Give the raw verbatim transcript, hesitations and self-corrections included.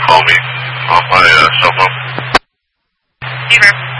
call me on my uh, cell phone. Fever.